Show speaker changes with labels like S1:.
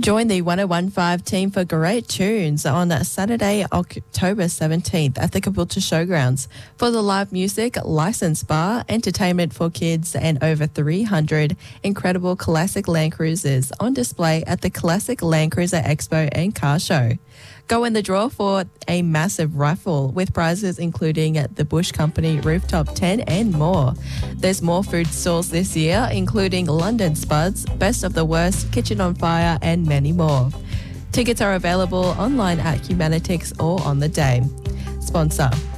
S1: Join the 1015 team for great tunes on Saturday, October 17th at the Caboolture Showgrounds for the live music, licensed bar, entertainment for kids and over 300 incredible classic Land Cruisers on display at the Classic Land Cruiser Expo and Car Show. Go in the draw for a massive raffle with prizes including the Bush Company Rooftop tent and more. There's more food stalls this year, including London Spuds, Best of the Worst, Kitchen on Fire, and many more. Tickets are available online at Humanitix or on the day. Sponsor